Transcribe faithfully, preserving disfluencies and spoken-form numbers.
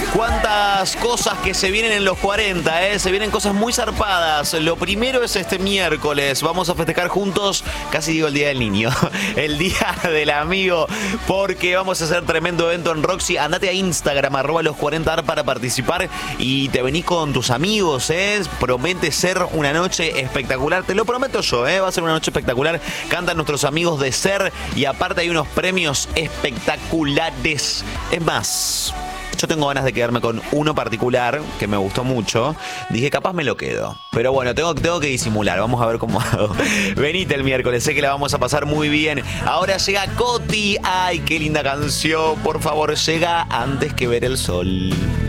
Cuántas cosas que se vienen en los cuarenta, ¿eh? Se vienen cosas muy zarpadas. Lo primero es este miércoles. Vamos a festejar juntos, casi digo el Día del Niño, el Día del Amigo, porque vamos a hacer tremendo evento en Roxy. Andate a Instagram, arroba los cuarenta ar para participar y te venís con tus amigos, ¿eh? Promete ser una noche espectacular. Te lo prometo yo, ¿eh? Va a ser una noche espectacular. Cantan nuestros amigos de SER y aparte hay unos premios espectaculares. Es más, yo tengo ganas de quedarme con uno particular que me gustó mucho. Dije, capaz me lo quedo. Pero bueno, tengo, tengo que disimular. Vamos a ver cómo hago. Venite el miércoles, sé que la vamos a pasar muy bien. Ahora llega Coti. Ay, qué linda canción. Por favor, llega antes que ver el sol.